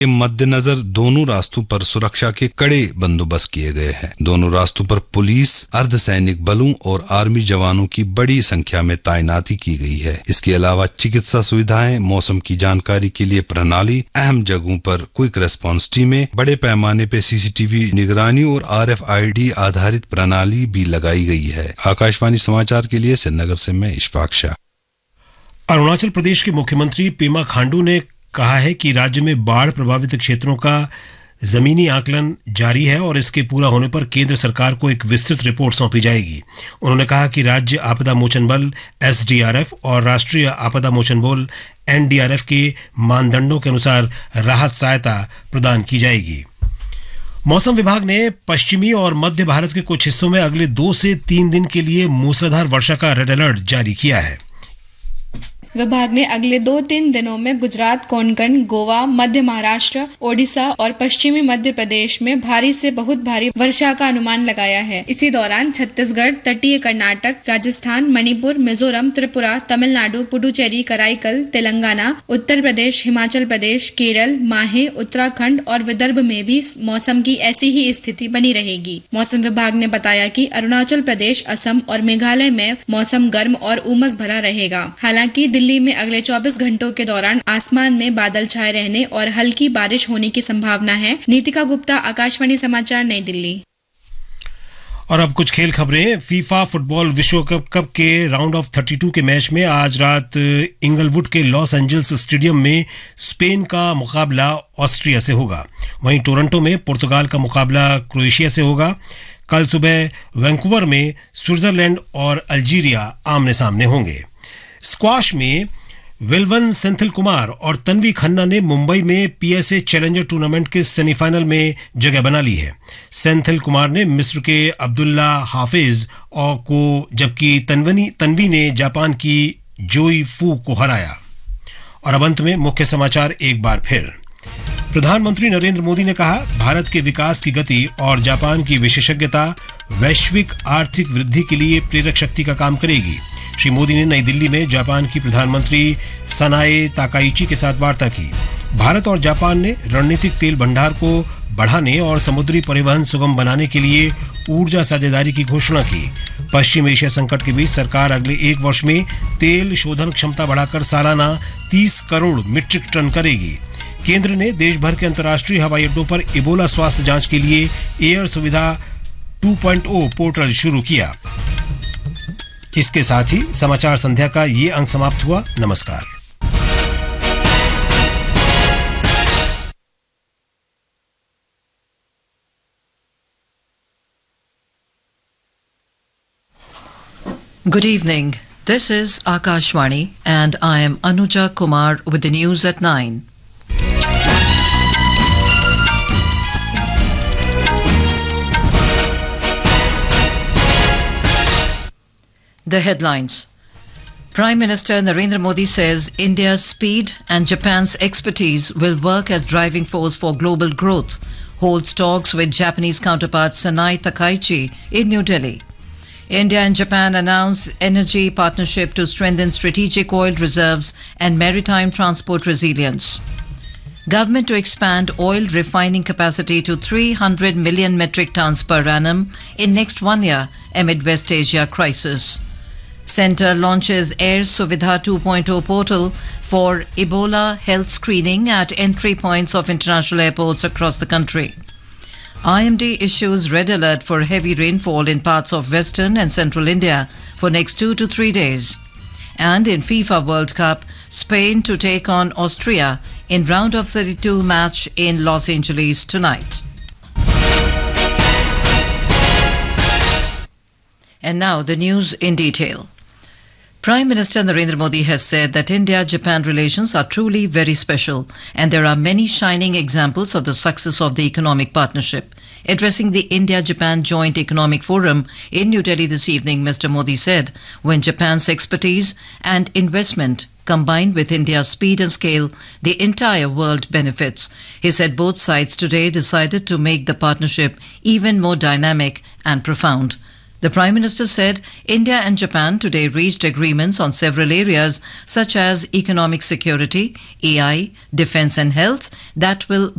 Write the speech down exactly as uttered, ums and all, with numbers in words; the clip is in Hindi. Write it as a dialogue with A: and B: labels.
A: के मद्देनजर दोनों रास्तों पर सुरक्षा के कड़े बंदोबस्त किए गए हैं। दोनों रास्तों पर पुलिस, अर्धसैनिक बलों और आर्मी जवानों की बड़ी संख्या में तैनाती की गई है। इसके अलावा चिकित्सा सुविधाएं, मौसम की जानकारी के लिए प्रणाली, अहम जगहों पर क्विक रेस्पॉन्स टीमें, बड़े पैमाने पर सीसीटीवी निगरानी और आर एफ आई डी आधारित प्रणाली भी लगाई गई है। आकाशवाणी समाचार के लिए श्रीनगर से मैं इशफाक शाह।
B: अरुणाचल प्रदेश के मुख्यमंत्री पेमा खांडू ने कहा है कि राज्य में बाढ़ प्रभावित क्षेत्रों का जमीनी आकलन जारी है और इसके पूरा होने पर केंद्र सरकार को एक विस्तृत रिपोर्ट सौंपी जाएगी। उन्होंने कहा कि राज्य आपदा मोचन बल एस डी आर एफ और राष्ट्रीय आपदा मोचन बल एन डी आर एफ के मानदंडों के अनुसार राहत सहायता प्रदान की जाएगी। मौसम विभाग ने पश्चिमी और मध्य भारत के कुछ हिस्सों में अगले दो से तीन दिन के लिए मूसलाधार वर्षा का रेड अलर्ट जारी किया है।
C: विभाग ने अगले दो तीन दिनों में गुजरात, कोंकण, गोवा, मध्य महाराष्ट्र, ओडिशा और पश्चिमी मध्य प्रदेश में भारी से बहुत भारी वर्षा का अनुमान लगाया है। इसी दौरान छत्तीसगढ़, तटीय कर्नाटक, राजस्थान, मणिपुर, मिजोरम, त्रिपुरा, तमिलनाडु, पुडुचेरी, कराईकल, तेलंगाना, उत्तर प्रदेश, हिमाचल प्रदेश, केरल, माहे, उत्तराखंड और विदर्भ में भी मौसम की ऐसी ही स्थिति बनी रहेगी। मौसम विभाग ने बताया कि अरुणाचल प्रदेश, असम और मेघालय में मौसम गर्म और उमस भरा रहेगा। हालांकि दिल्ली में अगले चौबीस घंटों के दौरान आसमान में बादल छाए रहने और हल्की बारिश होने की संभावना है। नीतिका गुप्ता, आकाशवाणी समाचार, नई दिल्ली।
B: और अब कुछ खेल खबरें। फीफा फुटबॉल विश्व कप कप के राउंड ऑफ बत्तीस के मैच में आज रात इंगलवुड के लॉस एंजल्स स्टेडियम में स्पेन का मुकाबला ऑस्ट्रिया से होगा। वहीं टोरंटो में पुर्तगाल का मुकाबला क्रोएशिया से होगा। कल सुबह वैंकूवर में स्विट्जरलैंड और अल्जीरिया आमने सामने होंगे। स्क्वाश में विल्वन सेंथिल कुमार और तन्वी खन्ना ने मुंबई में पीएसए चैलेंजर टूर्नामेंट के सेमीफाइनल में जगह बना ली है। सेंथिल कुमार ने मिस्र के अब्दुल्ला हाफिज और को जबकि तन्वी तन्वी ने जापान की जोई फू को हराया। और अब अंत में मुख्य समाचार एक बार फिर। प्रधानमंत्री नरेंद्र मोदी ने कहा, भारत के विकास की गति और जापान की विशेषज्ञता वैश्विक आर्थिक वृद्धि के लिए प्रेरक शक्ति का काम करेगी। श्री मोदी ने नई दिल्ली में जापान की प्रधानमंत्री सनाए ताकाइची के साथ वार्ता की। भारत और जापान ने रणनीतिक तेल भंडार को बढ़ाने और समुद्री परिवहन सुगम बनाने के लिए ऊर्जा साझेदारी की घोषणा की। पश्चिम एशिया संकट के बीच सरकार अगले एक वर्ष में तेल शोधन क्षमता बढ़ाकर सालाना तीस करोड़ मीट्रिक टन करेगी। केंद्र ने देश भर के अंतर्राष्ट्रीय हवाई अड्डों पर इबोला स्वास्थ्य जांच के लिए एयर सुविधा टू पॉइंट ओ पोर्टल शुरू किया। इसके साथ ही समाचार संध्या का ये अंक समाप्त हुआ। नमस्कार।
D: Good evening. This is Akashvani and I am Anuja Kumar with the news at nine. The headlines. Prime Minister Narendra Modi says India's speed and Japan's expertise will work as driving force for global growth. Holds talks with Japanese counterpart Sanae Takaichi in New Delhi. India and Japan announced energy partnership to strengthen strategic oil reserves and maritime transport resilience. Government to expand oil refining capacity to three hundred million metric tons per annum in next one year amid West Asia crisis. Centre launches Air Suvidha two point oh portal for Ebola health screening at entry points of international airports across the country. I M D issues red alert for heavy rainfall in parts of western and central India for next two to three days. And in FIFA World Cup, Spain to take on Austria in round of thirty-two match in Los Angeles tonight. And now the news in detail. Prime Minister Narendra Modi has said that India-Japan relations are truly very special and there are many shining examples of the success of the economic partnership. Addressing the India-Japan Joint Economic Forum in New Delhi this evening, Mister Modi said, when Japan's expertise and investment combined with India's speed and scale, the entire world benefits. He said both sides today decided to make the partnership even more dynamic and profound. The Prime Minister said India and Japan today reached agreements on several areas such as economic security, A I, defence and health that will